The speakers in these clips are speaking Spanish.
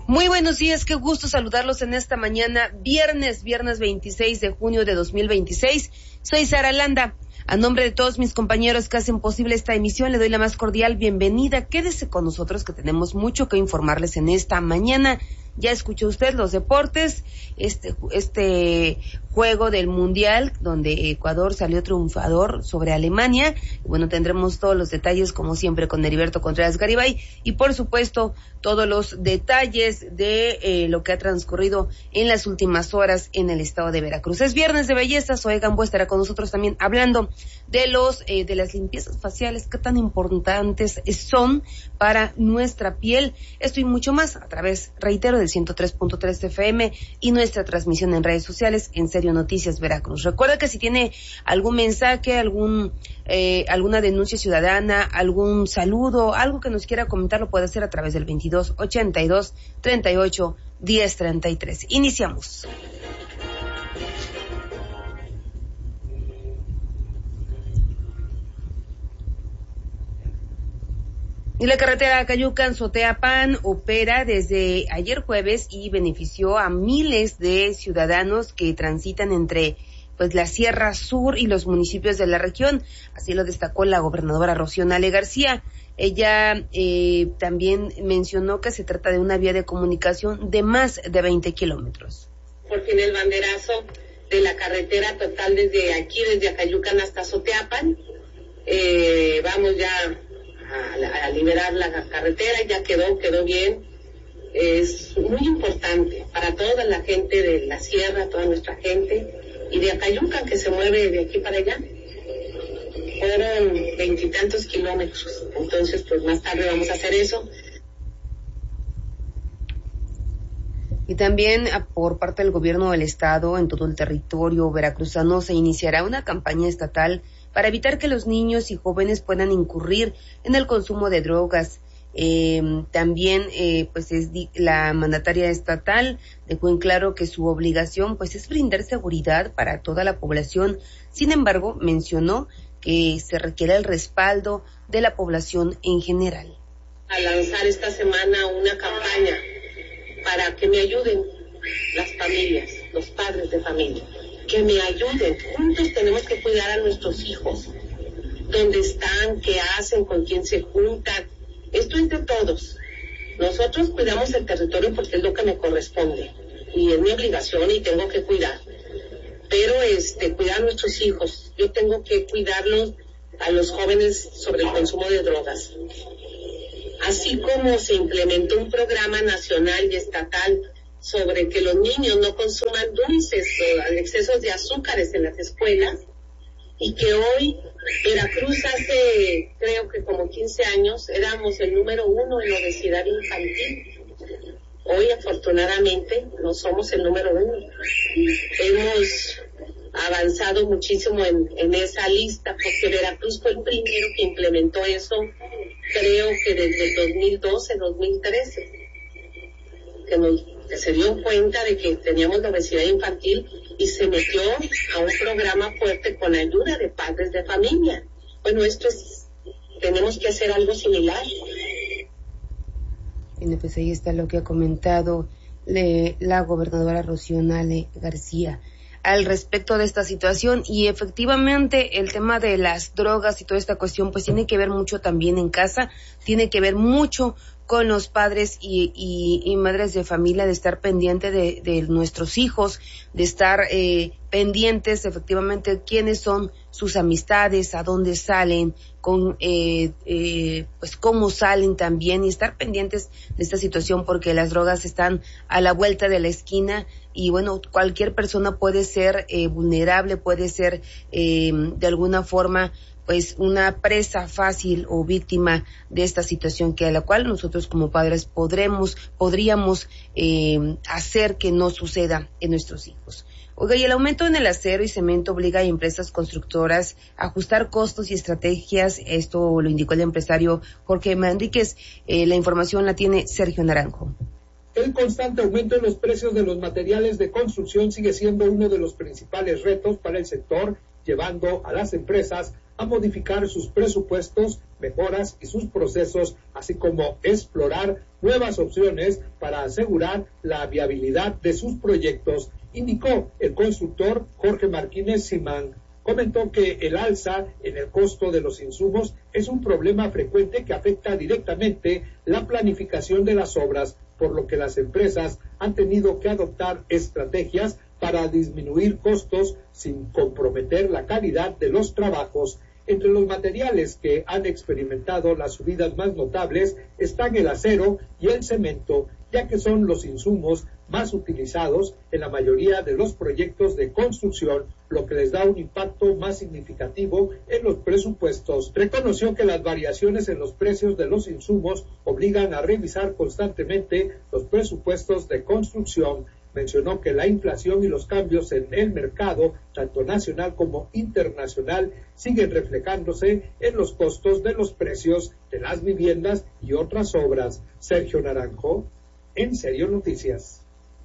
Muy buenos días, qué gusto saludarlos en esta mañana, viernes 26 de junio de 2026. Soy Sara Landa. A nombre de todos mis compañeros que hacen posible esta emisión, le doy la más cordial bienvenida. Quédese con nosotros que tenemos mucho que informarles en esta mañana. Ya escuchó usted los deportes, este juego del Mundial, donde Ecuador salió triunfador sobre Alemania. Bueno, tendremos todos los detalles, como siempre, con Heriberto Contreras Garibay, y por supuesto, todos los detalles de lo que ha transcurrido en las últimas horas en el estado de Veracruz. Es viernes de belleza, Zoe Gamboa estará con nosotros también hablando de de las limpiezas faciales, qué tan importantes son para nuestra piel. Esto y mucho más a través, reitero, del 103.3 FM y nuestra transmisión en redes sociales en Serio Noticias Veracruz. Recuerda que si tiene algún mensaje, alguna denuncia ciudadana, algún saludo, algo que nos quiera comentar, lo puede hacer a través del 2282-38-1033. Iniciamos. Y la carretera Cayucan-Soteapan opera desde ayer jueves y benefició a miles de ciudadanos que transitan entre la Sierra Sur y los municipios de la región. Así lo destacó la gobernadora Rocío Nale García. Ella también mencionó que se trata de una vía de comunicación de más de 20 kilómetros. Por fin el banderazo de la carretera total desde Acayucan hasta Soteapan. Vamos ya a liberar la carretera, ya quedó bien. Es muy importante para toda la gente de la sierra, toda nuestra gente, y de Acayucan, que se mueve de aquí para allá. Fueron 20 y tantos kilómetros, entonces más tarde vamos a hacer eso. Y también por parte del gobierno del estado, en todo el territorio veracruzano, se iniciará una campaña estatal para evitar que los niños y jóvenes puedan incurrir en el consumo de drogas. También la mandataria estatal dejó en claro que su obligación es brindar seguridad para toda la población. Sin embargo, mencionó que se requiere el respaldo de la población en general. A lanzar esta semana una campaña para que me ayuden las familias, los padres de familia, que me ayuden. Juntos tenemos que cuidar a nuestros hijos. ¿Dónde están? ¿Qué hacen? ¿Con quién se juntan? Esto es de todos. Nosotros cuidamos el territorio porque es lo que me corresponde y es mi obligación y tengo que cuidar. Pero cuidar a nuestros hijos. Yo tengo que cuidarlos a los jóvenes sobre el consumo de drogas. Así como se implementó un programa nacional y estatal sobre que los niños no consuman dulces o excesos de azúcares en las escuelas, y que hoy Veracruz hace, creo que como 15 años, éramos el número 1 en obesidad infantil. Hoy, afortunadamente, no somos el número 1. Hemos avanzado muchísimo en esa lista, porque Veracruz fue el primero que implementó eso, creo que desde el 2012, 2013, que se dio cuenta de que teníamos la obesidad infantil y se metió a un programa fuerte con ayuda de padres de familia. Bueno, tenemos que hacer algo similar. Bueno, pues ahí está lo que ha comentado la gobernadora Rocío Nale García al respecto de esta situación. Y efectivamente el tema de las drogas y toda esta cuestión tiene que ver mucho también en casa, tiene que ver mucho con los padres y madres de familia, de estar pendiente de nuestros hijos, de estar pendientes efectivamente quiénes son sus amistades, a dónde salen, cómo salen también, y estar pendientes de esta situación porque las drogas están a la vuelta de la esquina y cualquier persona puede ser vulnerable, puede ser de alguna forma una presa fácil o víctima de esta situación a la cual nosotros como padres podríamos hacer que no suceda en nuestros hijos. Oiga, y el aumento en el acero y cemento obliga a empresas constructoras a ajustar costos y estrategias. Esto lo indicó el empresario Jorge Manríquez. La información la tiene Sergio Naranjo. El constante aumento en los precios de los materiales de construcción sigue siendo uno de los principales retos para el sector, llevando a las empresas a modificar sus presupuestos, mejoras y sus procesos, así como explorar nuevas opciones para asegurar la viabilidad de sus proyectos, indicó el constructor Jorge Martínez Simán. Comentó que el alza en el costo de los insumos es un problema frecuente que afecta directamente la planificación de las obras, por lo que las empresas han tenido que adoptar estrategias para disminuir costos sin comprometer la calidad de los trabajos. Entre los materiales que han experimentado las subidas más notables están el acero y el cemento, ya que son los insumos más utilizados en la mayoría de los proyectos de construcción, lo que les da un impacto más significativo en los presupuestos. Reconoció que las variaciones en los precios de los insumos obligan a revisar constantemente los presupuestos de construcción. Mencionó que la inflación y los cambios en el mercado, tanto nacional como internacional, siguen reflejándose en los costos de los precios de las viviendas y otras obras. Sergio Naranjo, En Serio Noticias.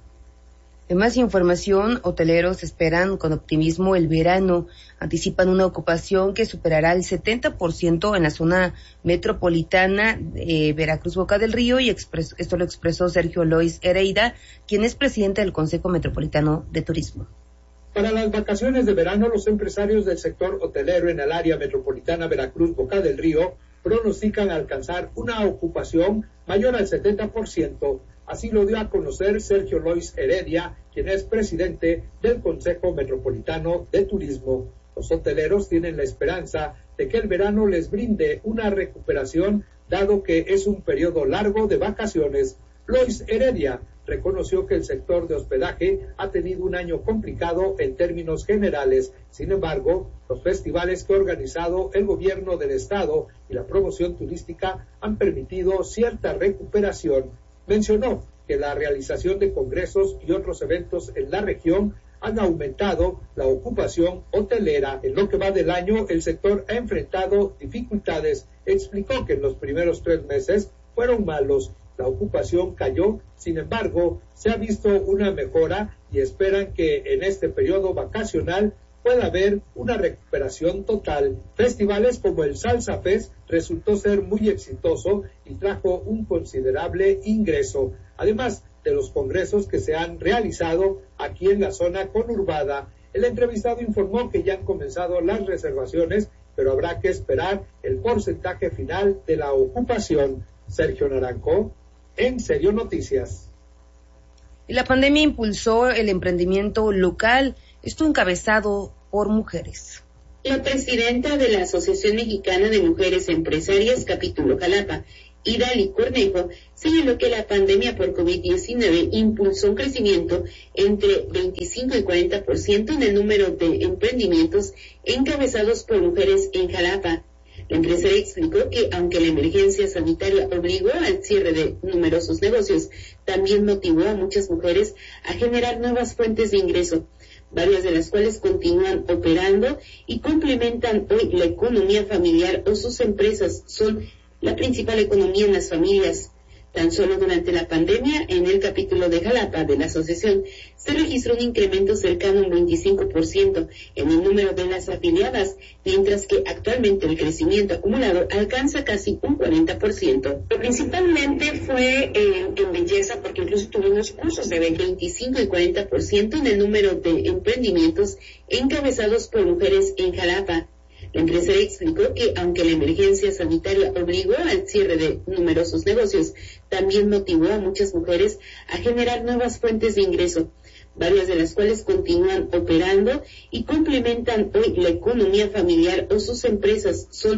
En más información, hoteleros esperan con optimismo el verano. Anticipan una ocupación que superará el 70% en la zona metropolitana de Veracruz-Boca del Río, y esto lo expresó Sergio Lois Hereida, quien es presidente del Consejo Metropolitano de Turismo. Para las vacaciones de verano, los empresarios del sector hotelero en el área metropolitana Veracruz-Boca del Río pronostican alcanzar una ocupación mayor al 70%. Así lo dio a conocer Sergio Lois Heredia, quien es presidente del Consejo Metropolitano de Turismo. Los hoteleros tienen la esperanza de que el verano les brinde una recuperación, dado que es un periodo largo de vacaciones. Lois Heredia reconoció que el sector de hospedaje ha tenido un año complicado en términos generales. Sin embargo, los festivales que ha organizado el gobierno del estado y la promoción turística han permitido cierta recuperación. Mencionó que la realización de congresos y otros eventos en la región han aumentado la ocupación hotelera. En lo que va del año, el sector ha enfrentado dificultades. Explicó que en los primeros 3 meses fueron malos. La ocupación cayó, sin embargo, se ha visto una mejora y esperan que en este periodo vacacional pueda haber una recuperación total. Festivales como el Salsa Fest resultó ser muy exitoso y trajo un considerable ingreso, además de los congresos que se han realizado aquí en la zona conurbada. El entrevistado informó que ya han comenzado las reservaciones, pero habrá que esperar el porcentaje final de la ocupación. Sergio Naranjo, En Serio Noticias. La pandemia impulsó el emprendimiento local, esto encabezado por mujeres. La presidenta de la Asociación Mexicana de Mujeres Empresarias, capítulo Jalapa, Idali Cornejo, señaló que la pandemia por COVID-19 impulsó un crecimiento entre 25 y 40% en el número de emprendimientos encabezados por mujeres en Jalapa. La empresaria explicó que, aunque la emergencia sanitaria obligó al cierre de numerosos negocios, también motivó a muchas mujeres a generar nuevas fuentes de ingreso, varias de las cuales continúan operando y complementan hoy la economía familiar, o sus empresas son la principal economía en las familias. Tan solo durante la pandemia, en el capítulo de Jalapa de la asociación, se registró un incremento cercano a un 25% en el número de las afiliadas, mientras que actualmente el crecimiento acumulado alcanza casi un 40%. Principalmente fue en belleza, porque incluso tuvimos cursos de 25 y 40% en el número de emprendimientos encabezados por mujeres en Jalapa. La empresaria explicó que, aunque la emergencia sanitaria obligó al cierre de numerosos negocios, también motivó a muchas mujeres a generar nuevas fuentes de ingreso, varias de las cuales continúan operando y complementan hoy la economía familiar, o sus empresas son